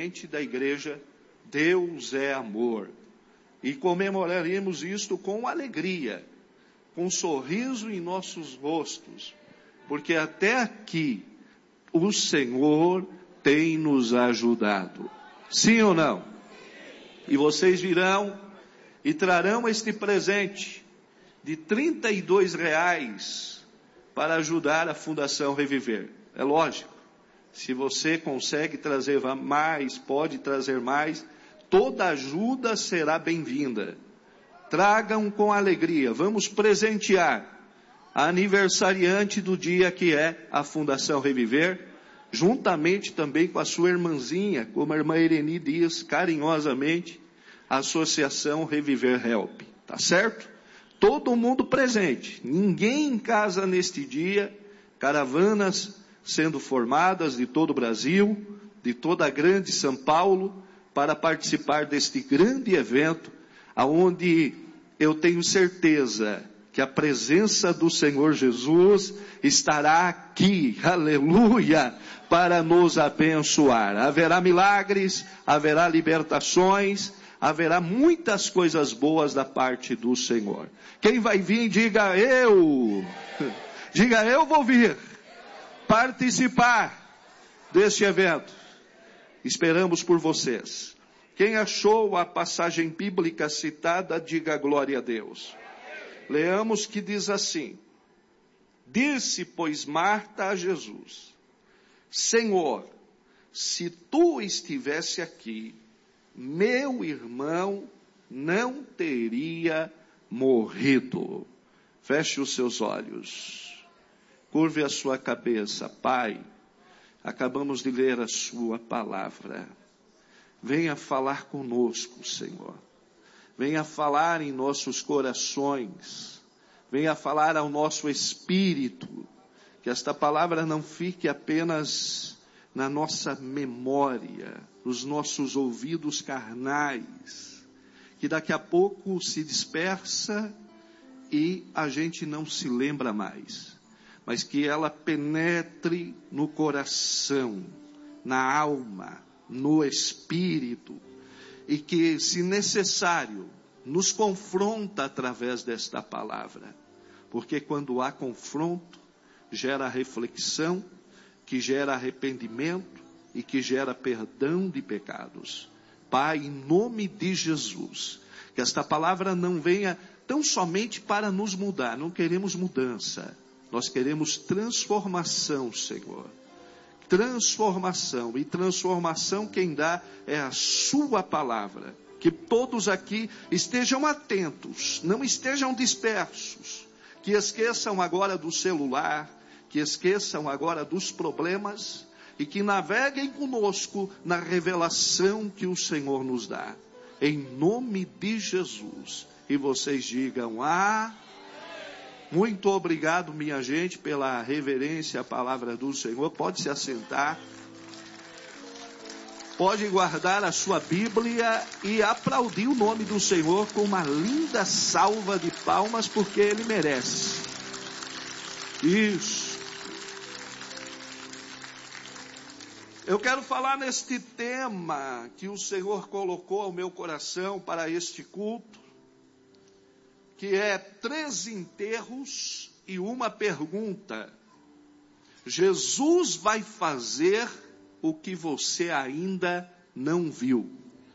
corrente da igreja Deus é Amor. E comemoraremos isto com alegria, com um sorriso em nossos rostos, porque até aqui o Senhor tem nos ajudado. Sim ou não? E vocês virão e trarão este presente de R$32 para ajudar a Fundação Reviver. É lógico, se você consegue trazer mais, pode trazer mais, toda ajuda será bem-vinda. Tragam com alegria, vamos presentear a aniversariante do dia que é a Fundação Reviver, juntamente também com a sua irmãzinha, como a irmã Ireni diz carinhosamente, a Associação Reviver Help. Tá certo? Todo mundo presente, ninguém em casa neste dia, caravanas sendo formadas de todo o Brasil, de toda a grande São Paulo, para participar deste grande evento, aonde eu tenho certeza que a presença do Senhor Jesus estará aqui, aleluia, para nos abençoar. Haverá milagres, haverá libertações, haverá muitas coisas boas da parte do Senhor. Quem vai vir, diga eu. Diga eu vou vir participar deste evento. Esperamos por vocês. Quem achou a passagem bíblica citada, diga glória a Deus. Leamos que diz assim: disse, pois, Marta a Jesus: Senhor, se tu estivesse aqui, meu irmão não teria morrido. Feche os seus olhos, curve a sua cabeça. Pai, acabamos de ler a sua palavra. Venha falar conosco, Senhor. Venha falar em nossos corações. Venha falar ao nosso espírito. Que esta palavra não fique apenas na nossa memória, nos nossos ouvidos carnais, que daqui a pouco se dispersa e a gente não se lembra mais, mas que ela penetre no coração, na alma, no espírito, e que, se necessário, nos confronta através desta palavra, porque quando há confronto, gera reflexão, que gera arrependimento e que gera perdão de pecados. Pai, em nome de Jesus, que esta palavra não venha tão somente para nos mudar. Não queremos mudança, nós queremos transformação, Senhor. Transformação, e transformação quem dá é a sua palavra. Que todos aqui estejam atentos, não estejam dispersos, que esqueçam agora do celular, que esqueçam agora dos problemas e que naveguem conosco na revelação que o Senhor nos dá. Em nome de Jesus. E vocês digam amém. Muito obrigado, minha gente, pela reverência à palavra do Senhor. Pode se assentar. Pode guardar a sua Bíblia e aplaudir o nome do Senhor com uma linda salva de palmas, porque Ele merece. Isso. Eu quero falar neste tema que o Senhor colocou ao meu coração para este culto, que é 3 enterros e uma pergunta. Jesus vai fazer o que você ainda não viu.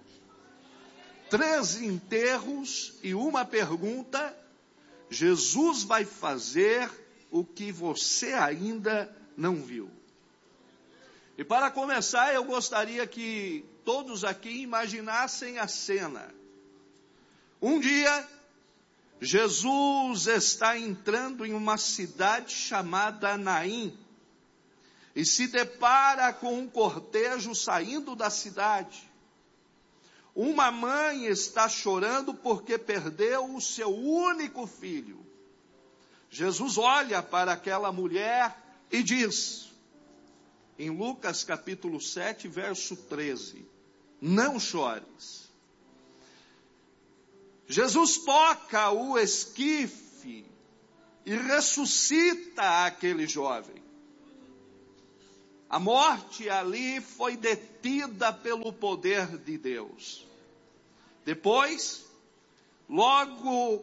3 enterros e uma pergunta. Jesus vai fazer o que você ainda não viu. E para começar, eu gostaria que todos aqui imaginassem a cena. Um dia, Jesus está entrando em uma cidade chamada Naim, e se depara com um cortejo saindo da cidade. Uma mãe está chorando porque perdeu o seu único filho. Jesus olha para aquela mulher e diz, em Lucas capítulo 7, verso 13, não chores. Jesus toca o esquife e ressuscita aquele jovem. A morte ali foi detida pelo poder de Deus. Depois, logo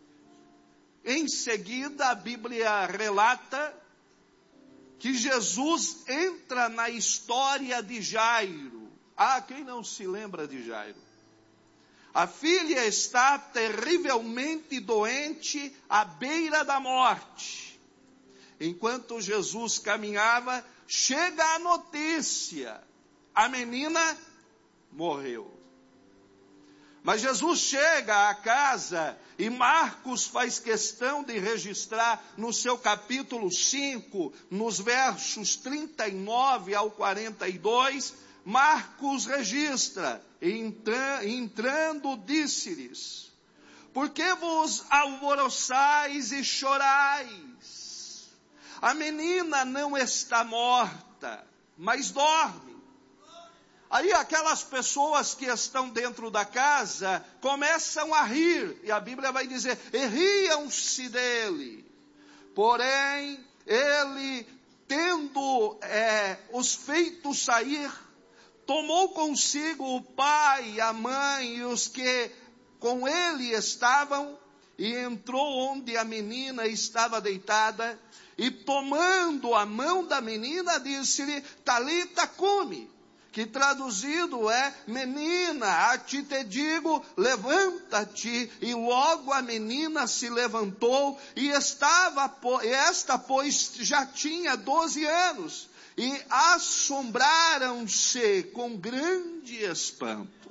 em seguida, a Bíblia relata que Jesus entra na história de Jairo. Ah, quem não se lembra de Jairo? A filha está terrivelmente doente, à beira da morte. Enquanto Jesus caminhava, chega a notícia: a menina morreu. Mas Jesus chega à casa e Marcos faz questão de registrar no seu capítulo 5, nos versos 39 ao 42, Marcos registra: entrando disse-lhes: por que vos alvoroçais e chorais? A menina não está morta, mas dorme. Aí aquelas pessoas que estão dentro da casa começam a rir, e a Bíblia vai dizer, e riam-se dele. Porém, ele, tendo os feito sair, tomou consigo o pai, a mãe e os que com ele estavam, e entrou onde a menina estava deitada, e tomando a mão da menina, disse-lhe, Talita cumi, que traduzido é, menina, a ti te digo, levanta-te. E logo a menina se levantou, e esta, pois, já tinha 12 anos, e assombraram-se com grande espanto.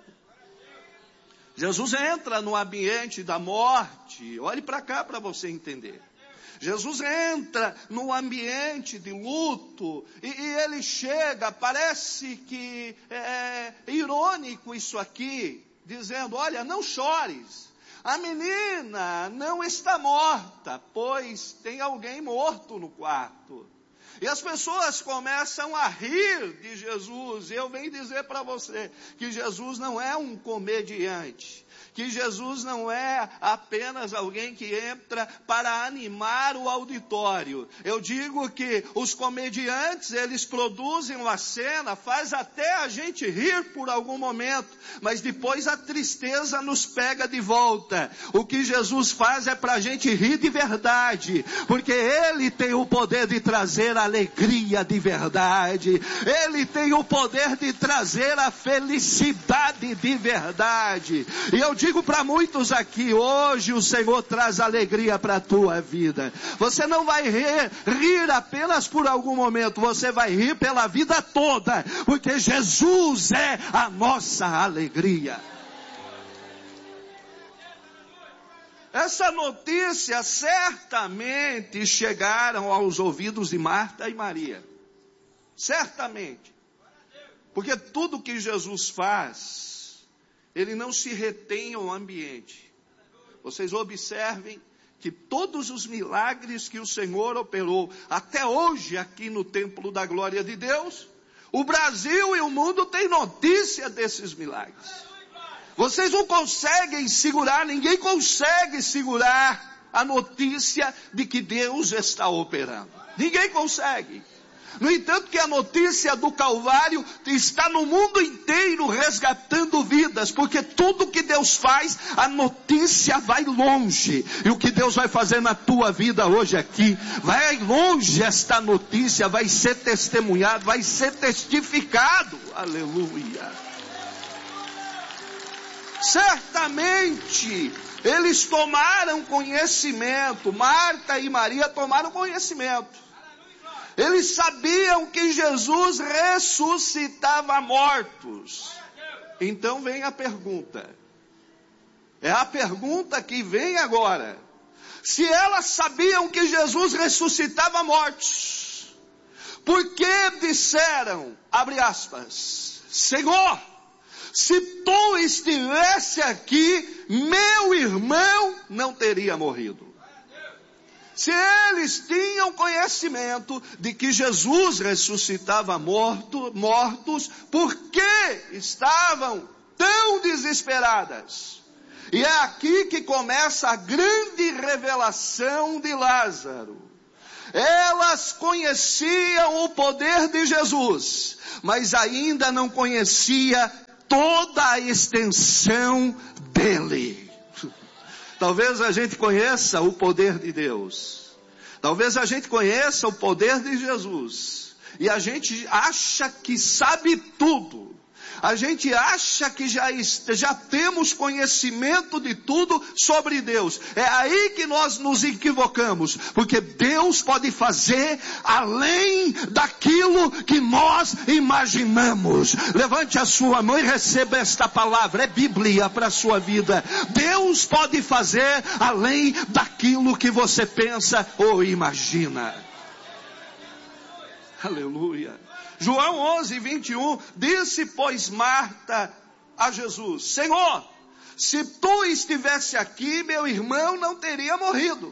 Jesus entra no ambiente da morte, olhe para cá para você entender. Jesus entra no ambiente de luto, e ele chega, parece que é irônico isso aqui, dizendo, olha, não chores, a menina não está morta, pois tem alguém morto no quarto. E as pessoas começam a rir de Jesus. Eu venho dizer para você que Jesus não é um comediante, que Jesus não é apenas alguém que entra para animar o auditório. Eu digo que os comediantes, eles produzem uma cena, faz até a gente rir por algum momento, mas depois a tristeza nos pega de volta. O que Jesus faz é para a gente rir de verdade, porque Ele tem o poder de trazer alegria de verdade, Ele tem o poder de trazer a felicidade de verdade. E eu digo para muitos aqui, hoje o Senhor traz alegria para a tua vida. Você não vai rir apenas por algum momento, você vai rir pela vida toda, porque Jesus é a nossa alegria. Essa notícia certamente chegaram aos ouvidos de Marta e Maria. Certamente. Porque tudo que Jesus faz, Ele não se retém ao ambiente. Vocês observem que todos os milagres que o Senhor operou até hoje aqui no Templo da Glória de Deus, o Brasil e o mundo têm notícia desses milagres. Vocês não conseguem segurar, ninguém consegue segurar a notícia de que Deus está operando. Ninguém consegue. No entanto, que a notícia do Calvário está no mundo inteiro resgatando vidas, porque tudo que Deus faz, a notícia vai longe. E o que Deus vai fazer na tua vida hoje aqui, vai longe esta notícia, vai ser testemunhado, vai ser testificado. Aleluia. Certamente, eles tomaram conhecimento, Marta e Maria tomaram conhecimento. Eles sabiam que Jesus ressuscitava mortos. Então vem a pergunta. É a pergunta que vem agora. Se elas sabiam que Jesus ressuscitava mortos, por que disseram, abre aspas, Senhor, se tu estivesse aqui, meu irmão não teria morrido. Se eles tinham conhecimento de que Jesus ressuscitava mortos, por que estavam tão desesperadas? E é aqui que começa a grande revelação de Lázaro. Elas conheciam o poder de Jesus, mas ainda não conhecia toda a extensão dele. Talvez a gente conheça o poder de Deus. Talvez a gente conheça o poder de Jesus. E a gente acha que sabe tudo. A gente acha que já temos conhecimento de tudo sobre Deus. É aí que nós nos equivocamos. Porque Deus pode fazer além daquilo que nós imaginamos. Levante a sua mão e receba esta palavra. É Bíblia para a sua vida. Deus pode fazer além daquilo que você pensa ou imagina. Aleluia. João 11, 21, disse, pois, Marta a Jesus, Senhor, se tu estivesse aqui, meu irmão não teria morrido.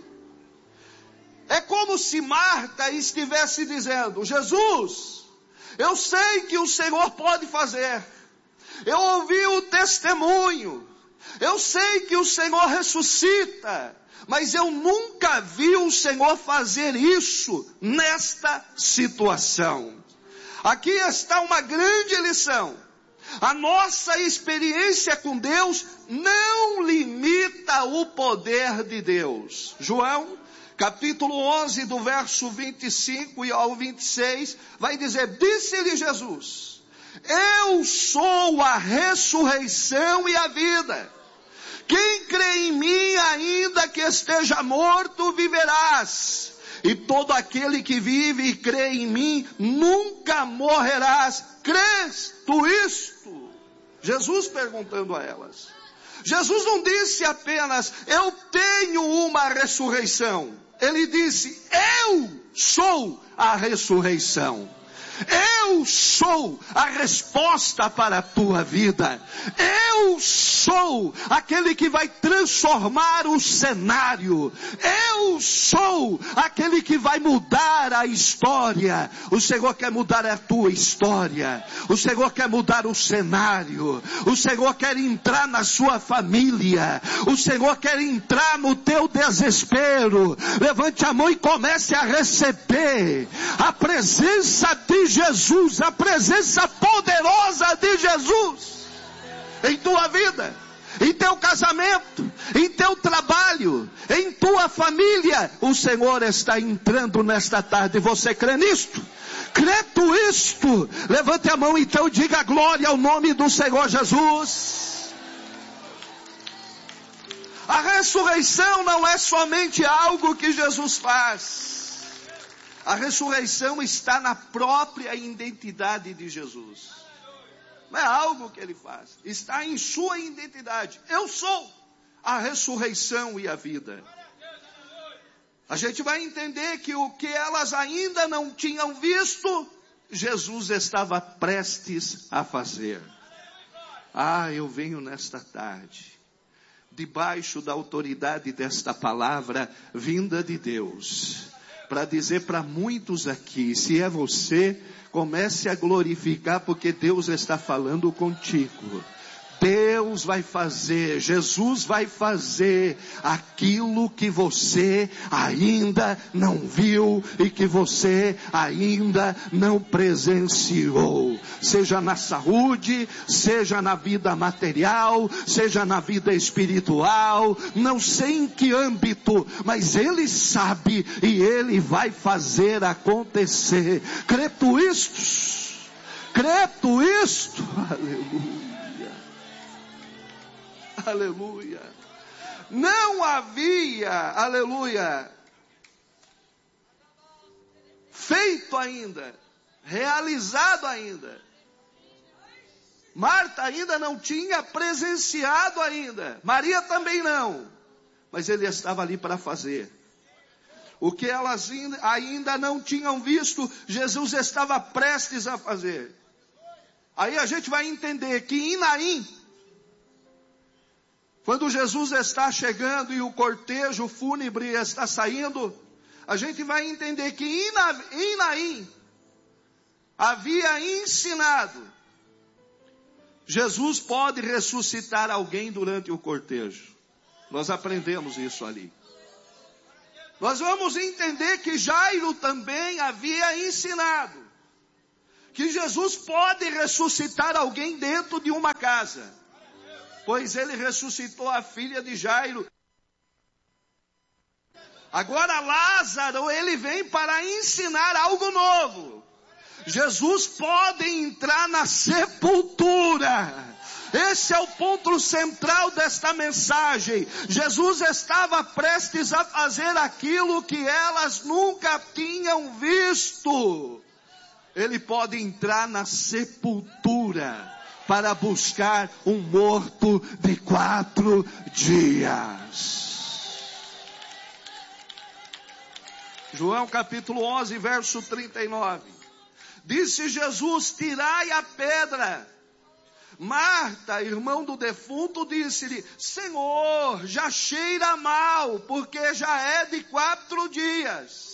É como se Marta estivesse dizendo, Jesus, eu sei que o Senhor pode fazer. Eu ouvi o testemunho. Eu sei que o Senhor ressuscita. Mas eu nunca vi o Senhor fazer isso nesta situação. Aqui está uma grande lição. A nossa experiência com Deus não limita o poder de Deus. João, capítulo 11, do verso 25 ao 26, vai dizer, disse-lhe Jesus, eu sou a ressurreição e a vida. Quem crê em mim, ainda que esteja morto, viverás. E todo aquele que vive e crê em mim, nunca morrerás. Crês tu isto? Jesus perguntando a elas. Jesus não disse apenas, eu tenho uma ressurreição. Ele disse, eu sou a ressurreição. Eu sou a resposta para a tua vida. Eu sou aquele que vai transformar o cenário. Eu sou aquele que vai mudar a história. O Senhor quer mudar a tua história. O Senhor quer mudar o cenário. O Senhor quer entrar na sua família. O Senhor quer entrar no teu desespero. Levante a mão e comece a receber a presença de Jesus, a presença poderosa de Jesus em tua vida, em teu casamento, em teu trabalho, em tua família. O Senhor está entrando nesta tarde. Você crê nisto? Crê tu isto? Levante a mão então e diga glória ao nome do Senhor Jesus. A ressurreição não é somente algo que Jesus faz. A ressurreição está na própria identidade de Jesus. Não é algo que ele faz. Está em sua identidade. Eu sou a ressurreição e a vida. A gente vai entender que o que elas ainda não tinham visto, Jesus estava prestes a fazer. Eu venho nesta tarde, debaixo da autoridade desta palavra vinda de Deus, para dizer para muitos aqui, se é você, comece a glorificar, porque Deus está falando contigo. Deus vai fazer, Jesus vai fazer aquilo que você ainda não viu e que você ainda não presenciou. Seja na saúde, seja na vida material, seja na vida espiritual, não sei em que âmbito, mas Ele sabe e Ele vai fazer acontecer. Crê tu isto? Crê tu isto? Aleluia. Aleluia. Não havia, aleluia, feito ainda, realizado ainda. Marta ainda não tinha presenciado ainda. Maria também não. Mas ele estava ali para fazer. O que elas ainda não tinham visto, Jesus estava prestes a fazer. Aí a gente vai entender que em Naim, quando Jesus está chegando e o cortejo fúnebre está saindo, a gente vai entender que em Naim havia ensinado, Jesus pode ressuscitar alguém durante o cortejo. Nós aprendemos isso ali. Nós vamos entender que Jairo também havia ensinado que Jesus pode ressuscitar alguém dentro de uma casa, pois ele ressuscitou a filha de Jairo. Agora Lázaro, ele vem para ensinar algo novo. Jesus pode entrar na sepultura. Esse é o ponto central desta mensagem. Jesus estava prestes a fazer aquilo que elas nunca tinham visto. Ele pode entrar na sepultura para buscar um morto de 4 dias. João capítulo 11, verso 39. Disse Jesus: tirai a pedra. Marta, irmão do defunto, disse-lhe: Senhor, já cheira mal, porque já é de 4 dias.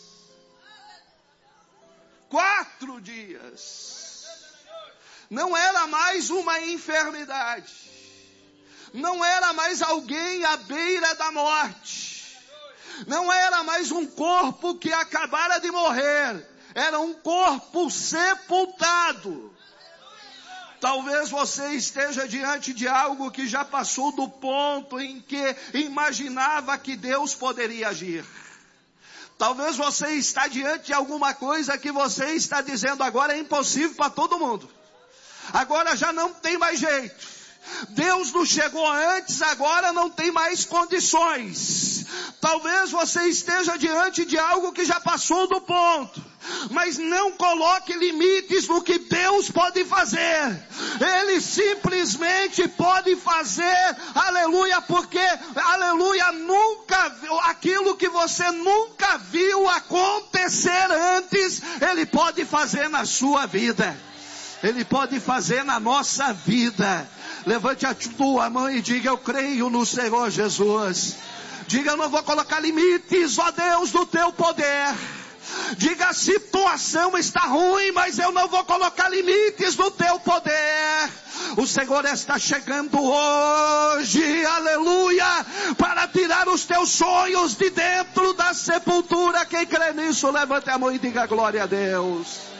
4 dias. Não era mais uma enfermidade. Não era mais alguém à beira da morte. Não era mais um corpo que acabara de morrer. Era um corpo sepultado. Talvez você esteja diante de algo que já passou do ponto em que imaginava que Deus poderia agir. Talvez você está diante de alguma coisa que você está dizendo agora é impossível para todo mundo. Agora já não tem mais jeito. Deus não chegou antes, agora não tem mais condições. Talvez você esteja diante de algo que já passou do ponto. Mas não coloque limites no que Deus pode fazer. Ele simplesmente pode fazer, aleluia, porque, aleluia, nunca viu, aquilo que você nunca viu acontecer antes, Ele pode fazer na sua vida. Ele pode fazer na nossa vida. Levante a tua mão e diga: eu creio no Senhor Jesus. Diga: eu não vou colocar limites, ó Deus, do teu poder. Diga: a situação está ruim, mas eu não vou colocar limites no teu poder. O Senhor está chegando hoje, aleluia, para tirar os teus sonhos de dentro da sepultura. Quem crê nisso, levante a mão e diga glória a Deus.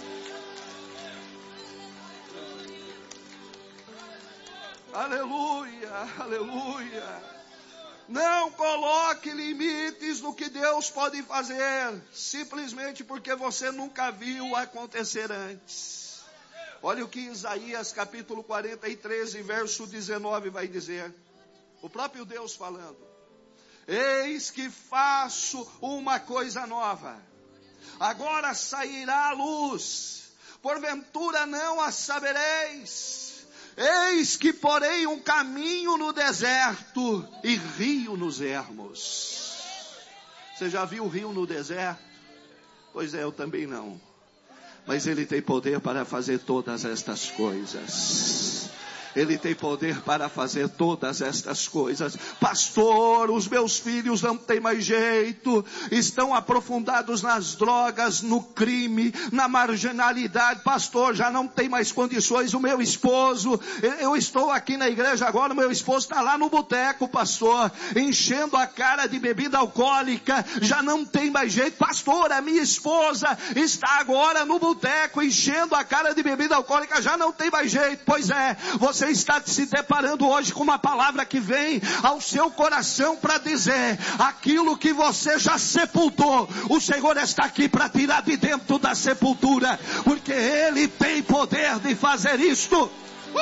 Aleluia, aleluia. Não coloque limites no que Deus pode fazer, simplesmente porque você nunca viu acontecer antes. Olha o que Isaías capítulo 43, verso 19 vai dizer. O próprio Deus falando: eis que faço uma coisa nova, agora sairá a luz, porventura não a sabereis. Eis que porei um caminho no deserto e rio nos ermos. Você já viu o rio no deserto? Pois é, eu também não. Mas Ele tem poder para fazer todas estas coisas. Ele tem poder para fazer todas estas coisas. Pastor, os meus filhos não têm mais jeito. Estão aprofundados nas drogas, no crime, na marginalidade. Pastor, já não tem mais condições. O meu esposo, eu estou aqui na igreja agora, o meu esposo está lá no boteco, pastor, enchendo a cara de bebida alcoólica. Já não tem mais jeito. Pastor, a minha esposa está agora no boteco, enchendo a cara de bebida alcoólica. Já não tem mais jeito. Pois é, você está se deparando hoje com uma palavra que vem ao seu coração para dizer: aquilo que você já sepultou, o Senhor está aqui para tirar de dentro da sepultura, porque Ele tem poder de fazer isto.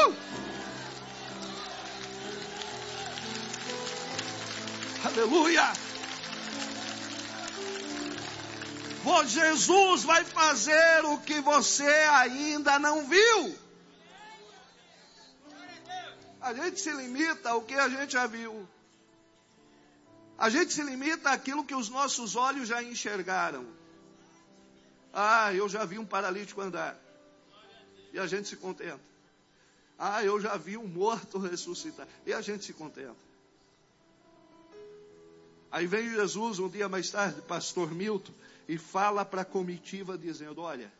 Aleluia! Jesus vai fazer o que você ainda não viu. A gente se limita ao que a gente já viu. A gente se limita àquilo que os nossos olhos já enxergaram. Ah, eu já vi um paralítico andar. E a gente se contenta. Ah, eu já vi um morto ressuscitar. E a gente se contenta. Aí vem Jesus um dia mais tarde, pastor Milton, e fala para a comitiva dizendo: olha,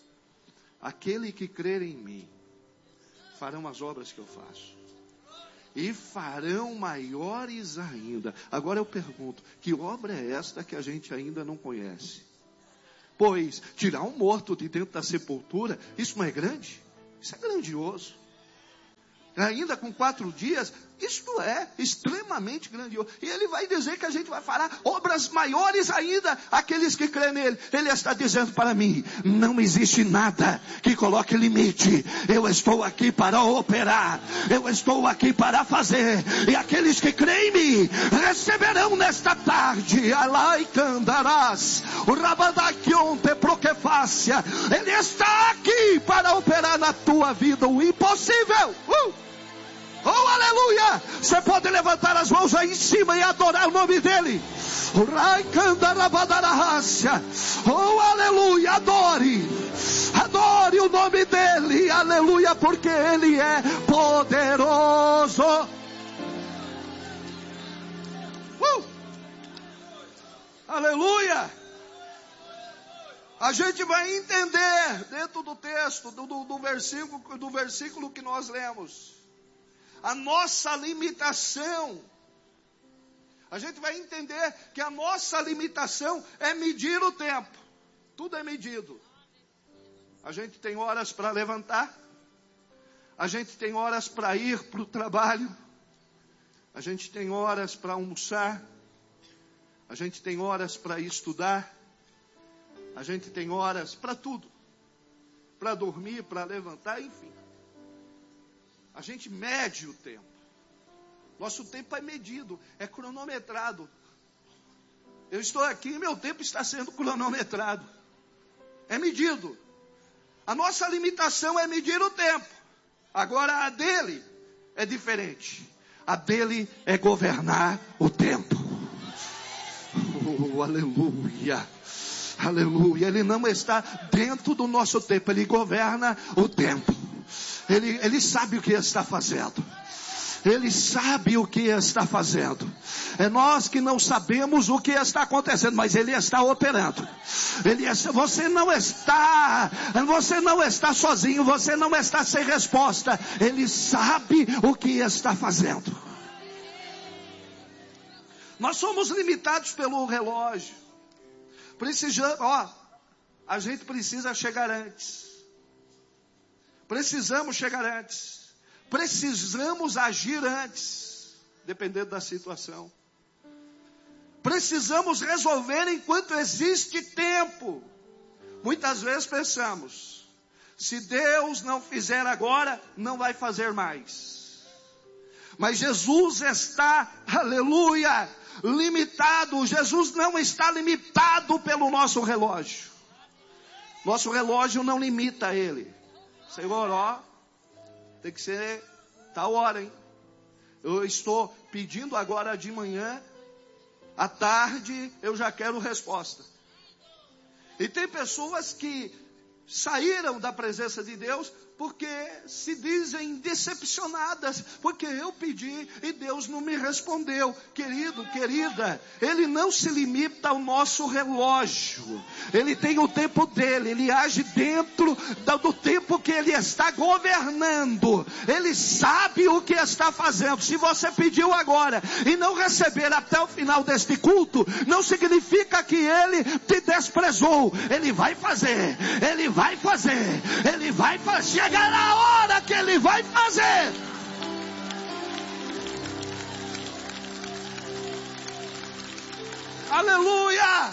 aquele que crer em mim farão as obras que eu faço. e farão maiores ainda. Agora eu pergunto, que obra é esta que a gente ainda não conhece? Pois tirar um morto de dentro da sepultura, isso não é grande? Isso é grandioso. Ainda com 4 dias, isto é extremamente grandioso. E ele vai dizer que a gente vai fará obras maiores ainda, aqueles que crêem nele. Ele está dizendo para mim, não existe nada que coloque limite. Eu estou aqui para operar, eu estou aqui para fazer. E aqueles que creem em mim, receberão nesta tarde, alai candarás, o rabadakionte proquefácia. Ele está aqui para operar na tua vida o impossível. Oh, aleluia! Você pode levantar as mãos aí em cima e adorar o nome dele. Oh, aleluia! Adore o nome dele, aleluia, porque ele é poderoso. Aleluia! A gente vai entender dentro do texto, do versículo que nós lemos, a nossa limitação. A gente vai entender que a nossa limitação é medir o tempo. Tudo é medido. A gente tem horas para levantar. A gente tem horas para ir para o trabalho. A gente tem horas para almoçar. A gente tem horas para estudar. A gente tem horas para tudo. Para dormir, para levantar, enfim. A gente mede o tempo. Nosso tempo é medido, é cronometrado. Eu estou aqui e meu tempo está sendo cronometrado. É medido. A nossa limitação é medir o tempo. Agora a dele é diferente. A dele é governar o tempo. Oh, aleluia. Aleluia. Ele não está dentro do nosso tempo. Ele governa o tempo. Ele sabe o que está fazendo. Ele sabe o que está fazendo. É nós que não sabemos o que está acontecendo, mas Ele está operando. Você não está sozinho, você não está sem resposta. Ele sabe o que está fazendo. Nós somos limitados pelo relógio. A gente precisa chegar antes. Precisamos chegar antes. Precisamos agir antes, dependendo da situação. Precisamos resolver enquanto existe tempo. Muitas vezes pensamos, se Deus não fizer agora, não vai fazer mais. Mas Jesus está, aleluia, limitado. Jesus não está limitado pelo nosso relógio. Nosso relógio não limita ele. Senhor, tem que ser tal hora, hein? Eu estou pedindo agora de manhã, à tarde eu já quero resposta. E tem pessoas que saíram da presença de Deus porque se dizem decepcionadas, porque eu pedi e Deus não me respondeu. Querido, querida, Ele não se limita ao nosso relógio. Ele tem o tempo dele, Ele age dentro do tempo que Ele está governando. Ele sabe o que está fazendo. Se você pediu agora e não receber até o final deste culto, não significa que Ele te desprezou. Ele vai fazer, Ele vai fazer, Ele vai fazer. Chegará a hora que Ele vai fazer. Aleluia!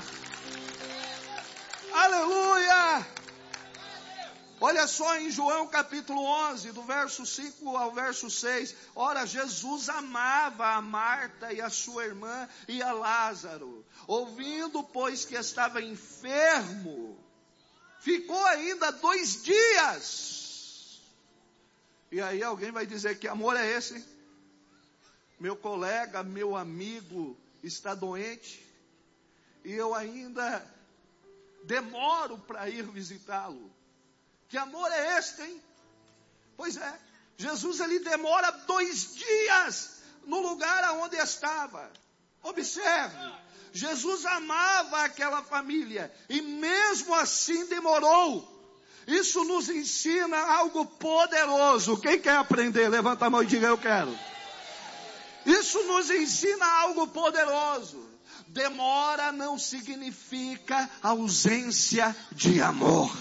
Aleluia! Olha só em João capítulo 11, do verso 5 ao verso 6. Ora, Jesus amava a Marta e a sua irmã e a Lázaro. Ouvindo, pois, que estava enfermo, ficou ainda 2 dias. E aí alguém vai dizer, que amor é esse? Meu colega, meu amigo está doente e eu ainda demoro para ir visitá-lo. Que amor é este, hein? Pois é, Jesus ele demora 2 dias no lugar aonde estava. Observe, Jesus amava aquela família e mesmo assim demorou. Isso nos ensina algo poderoso. Quem quer aprender? Levanta a mão e diga, eu quero. Isso nos ensina algo poderoso. Demora não significa ausência de amor.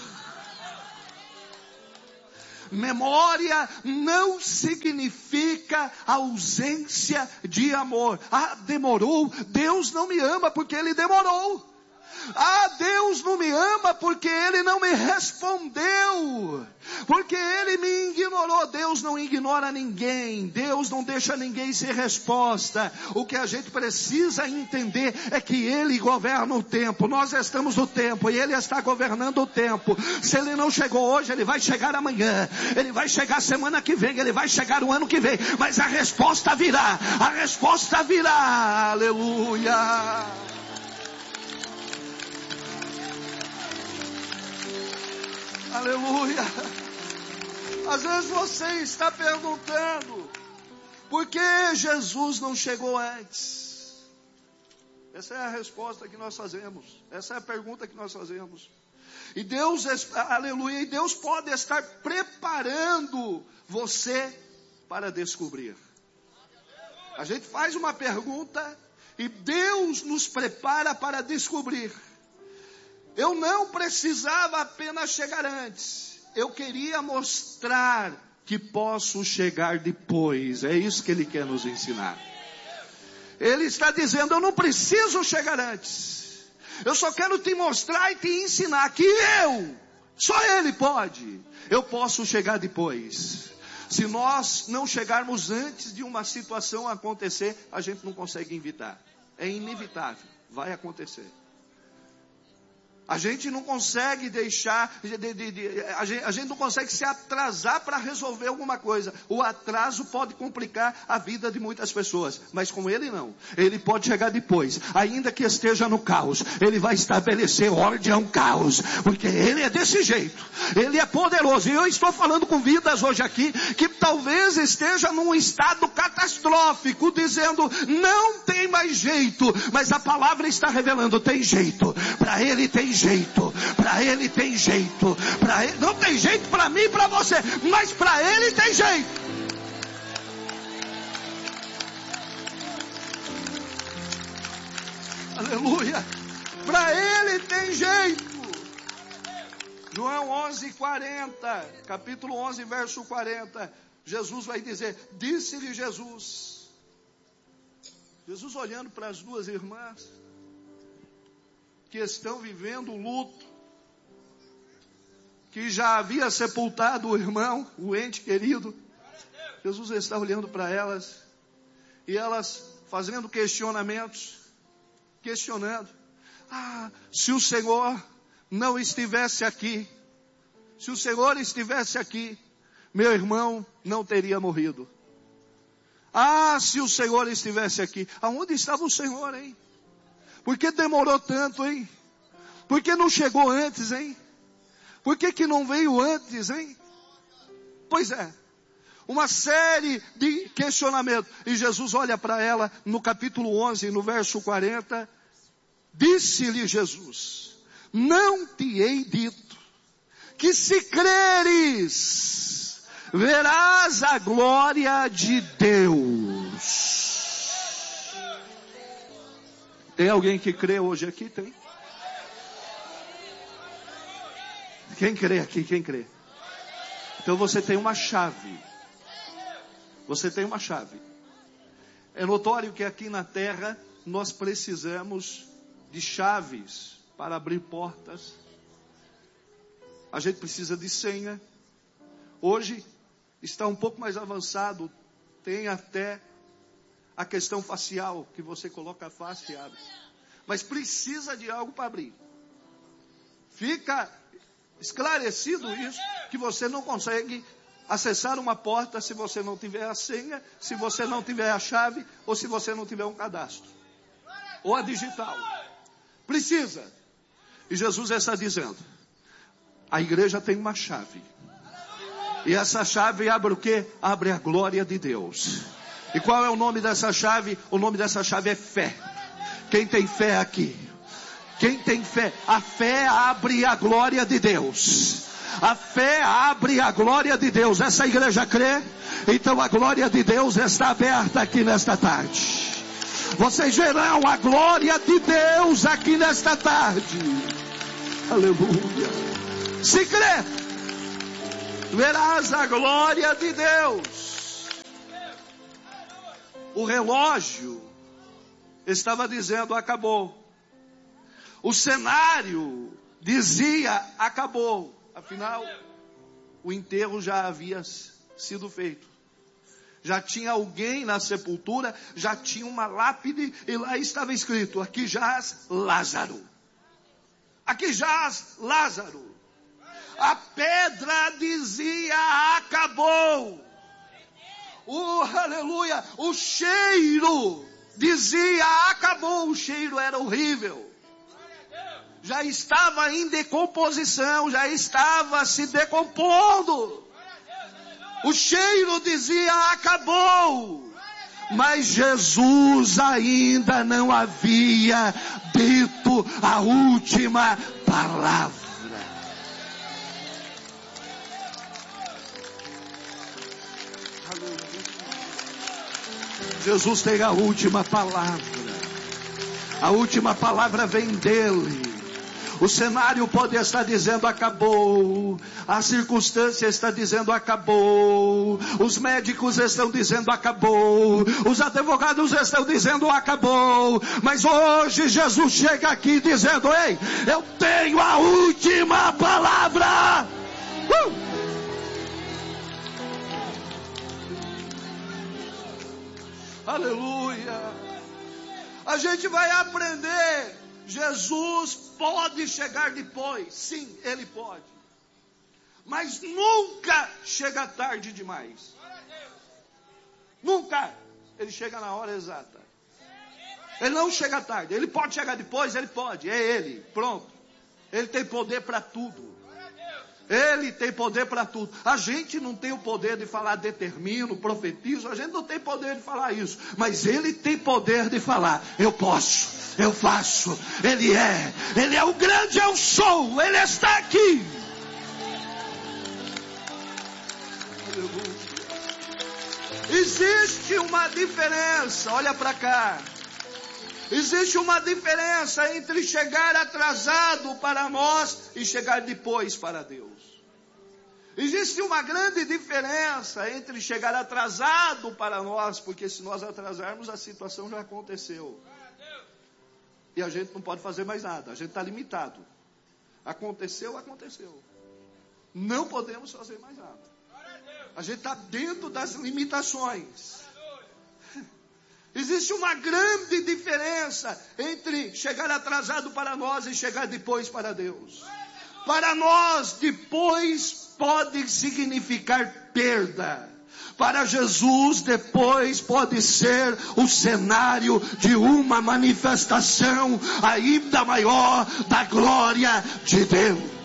Memória não significa ausência de amor. Ah, demorou. Deus não me ama porque Ele demorou. Ah, Deus não me ama porque Ele não me respondeu, porque Ele me ignorou. Deus não ignora ninguém, Deus não deixa ninguém sem resposta. O que a gente precisa entender é que Ele governa o tempo. Nós estamos no tempo e Ele está governando o tempo. Se Ele não chegou hoje, Ele vai chegar amanhã, Ele vai chegar semana que vem, Ele vai chegar o ano que vem, mas a resposta virá, a resposta virá. Aleluia. Aleluia. Às vezes você está perguntando, por que Jesus não chegou antes? Essa é a resposta que nós fazemos. Essa é a pergunta que nós fazemos. E Deus, aleluia, e Deus pode estar preparando você para descobrir. A gente faz uma pergunta e Deus nos prepara para descobrir. Eu não precisava apenas chegar antes. Eu queria mostrar que posso chegar depois. É isso que Ele quer nos ensinar. Ele está dizendo, eu não preciso chegar antes. Eu só quero te mostrar e te ensinar que só Ele pode. Eu posso chegar depois. Se nós não chegarmos antes de uma situação acontecer, a gente não consegue evitar. É inevitável. Vai acontecer. A gente não consegue deixar, a gente não consegue se atrasar para resolver alguma coisa. O atraso pode complicar a vida de muitas pessoas, mas com Ele não. Ele pode chegar depois, ainda que esteja no caos. Ele vai estabelecer ordem ao caos, porque Ele é desse jeito. Ele é poderoso. E eu estou falando com vidas hoje aqui, que talvez esteja num estado catastrófico, dizendo, não tem mais jeito. Mas a palavra está revelando, tem jeito. Para Ele tem jeito, para Ele tem jeito, para Ele não tem jeito para mim e para você, mas para Ele tem jeito. Aleluia, para Ele tem jeito. João 11:40, capítulo 11, verso 40, Jesus vai dizer, disse-lhe Jesus olhando para as duas irmãs, que estão vivendo o luto, que já havia sepultado o irmão, o ente querido. Jesus está olhando para elas, e elas fazendo questionamentos, questionando. Ah, se o Senhor não estivesse aqui, se o Senhor estivesse aqui, meu irmão não teria morrido. Ah, se o Senhor estivesse aqui, aonde estava o Senhor, hein? Por que demorou tanto, hein? Por que não chegou antes, hein? Por que não veio antes, hein? Pois é, uma série de questionamentos. E Jesus olha para ela no capítulo 11, no verso 40. Disse-lhe Jesus, não te hei dito que se creres, verás a glória de Deus. Tem alguém que crê hoje aqui? Tem? Quem crê aqui? Quem crê? Então você tem uma chave. Você tem uma chave. É notório que aqui na terra nós precisamos de chaves para abrir portas. A gente precisa de senha. Hoje está um pouco mais avançado. Tem até a questão facial, que você coloca a face e abre. Mas precisa de algo para abrir. Fica esclarecido isso, que você não consegue acessar uma porta se você não tiver a senha, se você não tiver a chave, ou se você não tiver um cadastro. Ou a digital. Precisa. E Jesus está dizendo, a igreja tem uma chave. E essa chave abre o quê? Abre a glória de Deus. E qual é o nome dessa chave? O nome dessa chave é fé. Quem tem fé aqui? Quem tem fé? A fé abre a glória de Deus. A fé abre a glória de Deus. Essa igreja crê? Então a glória de Deus está aberta aqui nesta tarde. Vocês verão a glória de Deus aqui nesta tarde. Aleluia. Se crê, verás a glória de Deus. O relógio estava dizendo acabou. O cenário dizia acabou. Afinal, o enterro já havia sido feito. Já tinha alguém na sepultura, já tinha uma lápide e lá estava escrito: aqui jaz Lázaro. Aqui jaz Lázaro. A pedra dizia acabou. Aleluia. O cheiro dizia acabou. O cheiro era horrível. Já estava em decomposição, já estava se decompondo. O cheiro dizia acabou. Mas Jesus ainda não havia dito a última palavra. Jesus tem a última palavra. A última palavra vem dele. O cenário pode estar dizendo acabou. A circunstância está dizendo acabou. Os médicos estão dizendo acabou. Os advogados estão dizendo acabou. Mas hoje Jesus chega aqui dizendo: ei, eu tenho a última palavra. Aleluia. A gente vai aprender. Jesus pode chegar depois. Sim, ele pode. Mas nunca chega tarde demais. Nunca. Ele chega na hora exata. Ele não chega tarde. Ele pode chegar depois, ele pode. É ele. Pronto. Ele tem poder para tudo. Ele tem poder para tudo. A gente não tem o poder de falar determino, profetizo. A gente não tem poder de falar isso. Mas ele tem poder de falar: eu posso, eu faço. Ele é o grande eu sou. Ele está aqui. Existe uma diferença. Olha para cá. Existe uma diferença entre chegar atrasado para nós e chegar depois para Deus. Existe uma grande diferença entre chegar atrasado para nós, porque se nós atrasarmos, a situação já aconteceu. E a gente não pode fazer mais nada, a gente está limitado. Aconteceu, aconteceu. Não podemos fazer mais nada. A gente está dentro das limitações. Existe uma grande diferença entre chegar atrasado para nós e chegar depois para Deus. Para nós, depois pode significar perda. Para Jesus, depois pode ser o cenário de uma manifestação ainda maior da glória de Deus.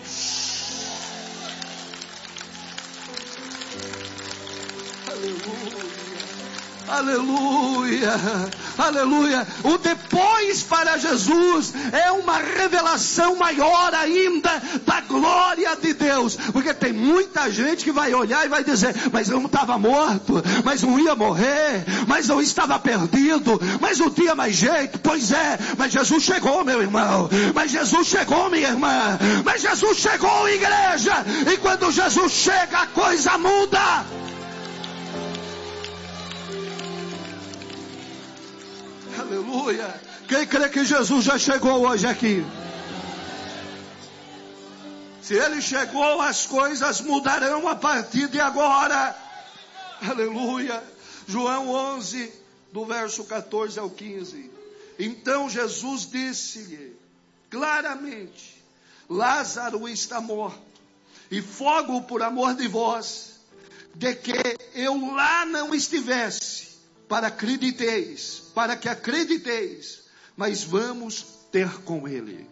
Aleluia, aleluia. O depois para Jesus é uma revelação maior ainda da glória de Deus. Porque tem muita gente que vai olhar e vai dizer: mas eu não estava morto, mas não ia morrer, mas eu estava perdido, mas não tinha mais jeito. Pois é, mas Jesus chegou, meu irmão. Mas Jesus chegou, minha irmã. Mas Jesus chegou, igreja. E quando Jesus chega, a coisa muda. Aleluia. Quem crê que Jesus já chegou hoje aqui? Se ele chegou, as coisas mudarão a partir de agora. Aleluia. João 11, do verso 14 ao 15. Então Jesus disse-lhe claramente: Lázaro está morto, e fogo por amor de vós, de que eu lá não estivesse, para que acrediteis, mas vamos ter com ele.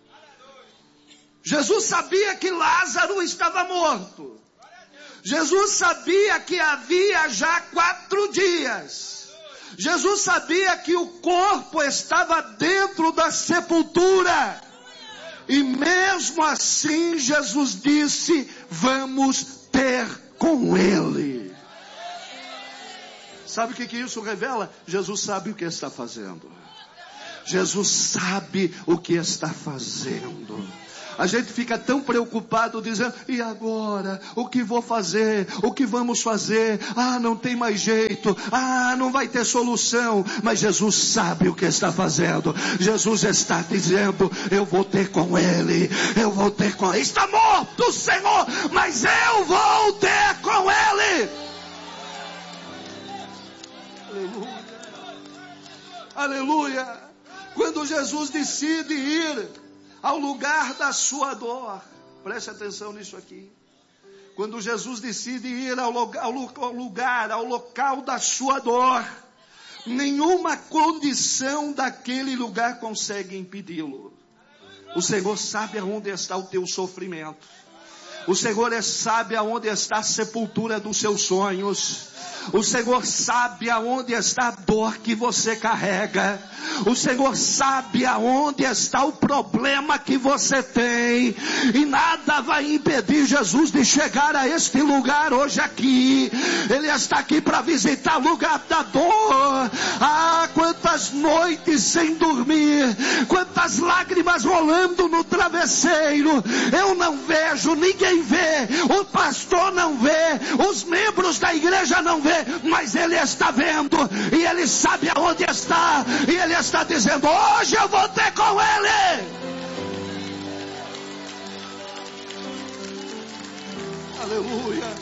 Jesus sabia que Lázaro estava morto. Jesus sabia que havia já 4 dias. Jesus sabia que o corpo estava dentro da sepultura. E mesmo assim Jesus disse: vamos ter com Ele. Sabe o que isso revela? Jesus sabe o que está fazendo. Jesus sabe o que está fazendo. A gente fica tão preocupado dizendo: e agora? O que vou fazer? O que vamos fazer? Não tem mais jeito. Não vai ter solução. Mas Jesus sabe o que está fazendo. Jesus está dizendo: eu vou ter com Ele. Eu vou ter com Ele. Está morto o Senhor, mas eu vou ter com Ele. Aleluia. Aleluia. Quando Jesus decide ir ao lugar da sua dor, preste atenção nisso aqui. Quando Jesus decide ir ao local da sua dor, nenhuma condição daquele lugar consegue impedi-lo. O Senhor sabe aonde está o teu sofrimento. O Senhor sabe aonde está a sepultura dos seus sonhos. O Senhor sabe aonde está a dor que você carrega. O Senhor sabe aonde está o problema que você tem. E nada vai impedir Jesus de chegar a este lugar hoje aqui. Ele está aqui para visitar o lugar da dor. Quantas noites sem dormir. Quantas lágrimas rolando no travesseiro. Eu não vejo, ninguém vê. O pastor não vê. Os membros da igreja não vê. Mas Ele está vendo, e Ele sabe aonde está, e Ele está dizendo: hoje eu vou ter com Ele. Aleluia.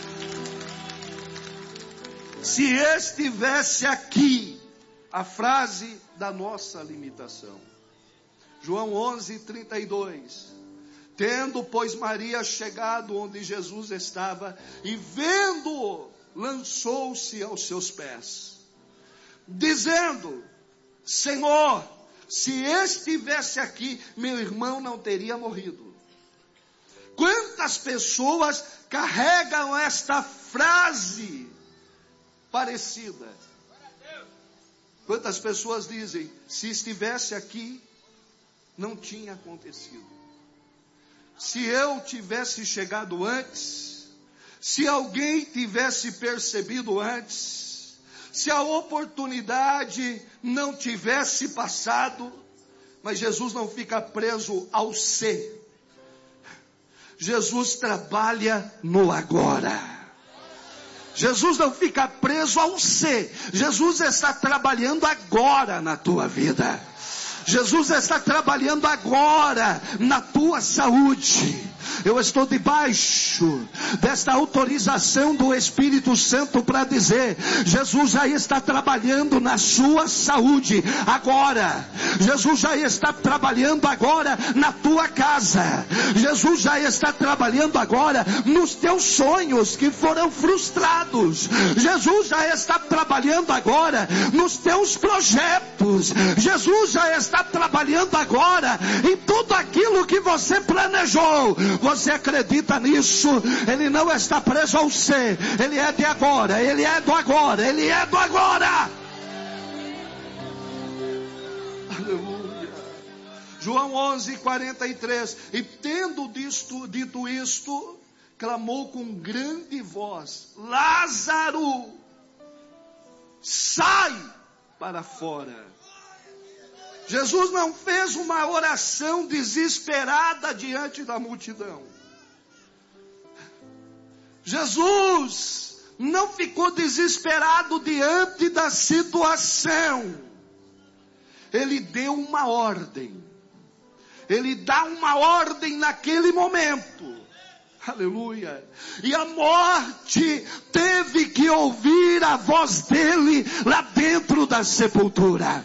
Se estivesse aqui a frase da nossa limitação, João 11:32, tendo pois Maria chegado onde Jesus estava e vendo-o, lançou-se aos seus pés, dizendo: Senhor, se estivesse aqui, meu irmão não teria morrido. Quantas pessoas carregam esta frase parecida? Quantas pessoas dizem: se estivesse aqui, não tinha acontecido. Se eu tivesse chegado antes, se alguém tivesse percebido antes, se a oportunidade não tivesse passado. Mas Jesus não fica preso ao ser. Jesus trabalha no agora. Jesus não fica preso ao ser. Jesus está trabalhando agora na tua vida. Jesus está trabalhando agora na tua saúde. Eu estou debaixo desta autorização do Espírito Santo para dizer: Jesus já está trabalhando na sua saúde agora. Jesus já está trabalhando agora na tua casa. Jesus já está trabalhando agora nos teus sonhos que foram frustrados. Jesus já está trabalhando agora nos teus projetos. Jesus já está trabalhando agora em tudo aquilo que você planejou. Você acredita nisso? Ele não está preso ao ser. Ele é de agora. Ele é do agora. Ele é do agora. Aleluia. João 11:43. E tendo dito isto, clamou com grande voz: Lázaro, sai para fora. Jesus não fez uma oração desesperada diante da multidão. Jesus não ficou desesperado diante da situação. Ele deu uma ordem. Ele dá uma ordem naquele momento. Aleluia. E a morte teve que ouvir a voz dele lá dentro da sepultura.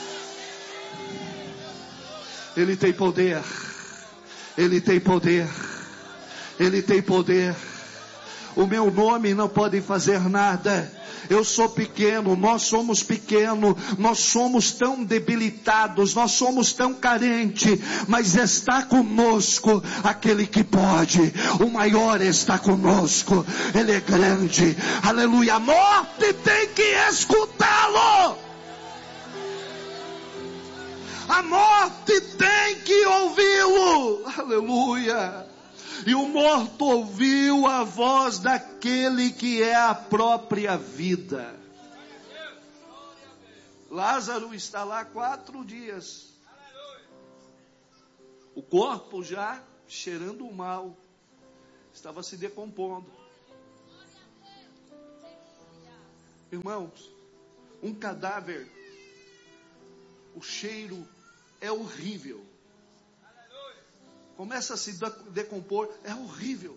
Ele tem poder. Ele tem poder. Ele tem poder. O meu nome não pode fazer nada. Eu sou pequeno, nós somos pequenos, nós somos tão debilitados, nós somos tão carentes, mas está conosco aquele que pode. O maior está conosco. Ele é grande. Aleluia. A morte tem que escutá-lo. A morte tem que ouvi-lo. Aleluia. E o morto ouviu a voz daquele que é a própria vida. Lázaro está lá 4 dias. O corpo já cheirando mal. Estava se decompondo. Irmãos, um cadáver, o cheiro é horrível. Começa a se decompor, é horrível.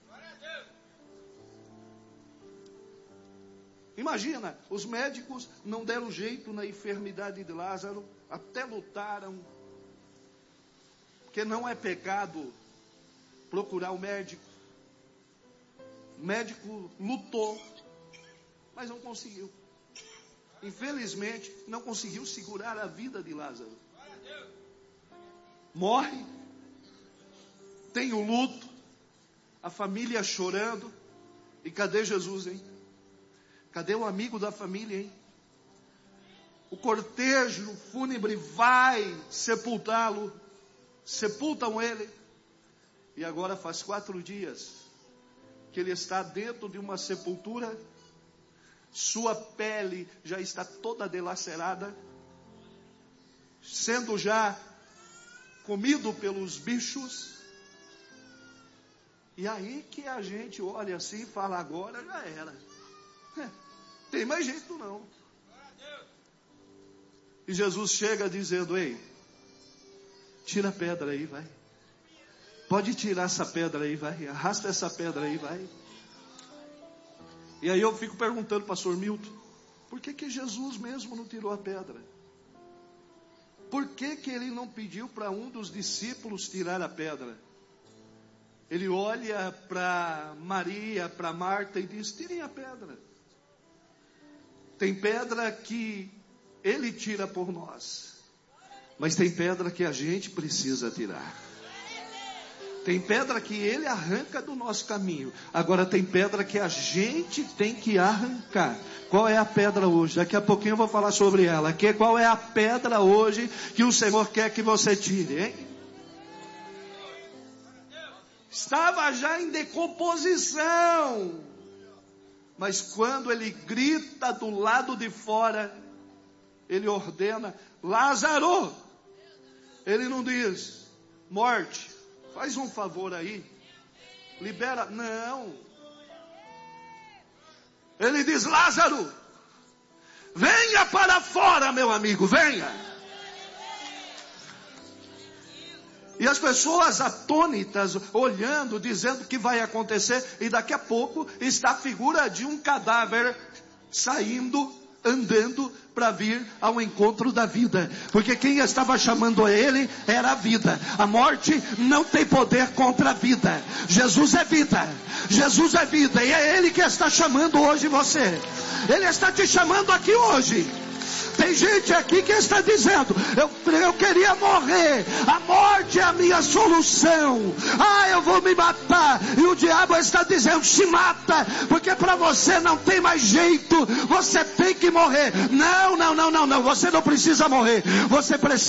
Imagina, os médicos não deram jeito na enfermidade de Lázaro, até lutaram, porque não é pecado procurar o médico. O médico lutou, mas não conseguiu. Infelizmente, não conseguiu segurar a vida de Lázaro. Morre, tem o luto, a família chorando. E cadê Jesus, hein? Cadê o amigo da família, hein? O cortejo fúnebre vai sepultá-lo. Sepultam ele. E agora faz 4 dias que ele está dentro de uma sepultura. Sua pele já está toda dilacerada, sendo já comido pelos bichos. E aí que a gente olha assim e fala, agora já era. Tem mais jeito não. E Jesus chega dizendo, ei, tira a pedra aí, vai. Pode tirar essa pedra aí, vai. Arrasta essa pedra aí, vai. E aí eu fico perguntando, pastor Milton, por que Jesus mesmo não tirou a pedra? Por que ele não pediu para um dos discípulos tirar a pedra? Ele olha para Maria, para Marta e diz, tirem a pedra. Tem pedra que ele tira por nós, mas tem pedra que a gente precisa tirar. Tem pedra que ele arranca do nosso caminho. Agora tem pedra que a gente tem que arrancar. Qual é a pedra hoje? Daqui a pouquinho eu vou falar sobre ela. Qual é a pedra hoje que o Senhor quer que você tire, hein? Estava já em decomposição. Mas quando ele grita do lado de fora, ele ordena, Lázaro. Ele não diz, morte. Faz um favor aí, libera, não. Ele diz, Lázaro, venha para fora, meu amigo, venha. E as pessoas atônitas, olhando, dizendo o que vai acontecer, e daqui a pouco está a figura de um cadáver saindo, andando para vir ao encontro da vida, porque quem estava chamando a ele era a vida. A morte não tem poder contra a vida. Jesus é vida, Jesus é vida, e é ele que está chamando hoje você. Ele está te chamando aqui hoje. Tem gente aqui que está dizendo, eu queria morrer, a morte é a minha solução, eu vou me matar, e o diabo está dizendo, se mata, porque para você não tem mais jeito, você tem que morrer. Não, você não precisa morrer, você precisa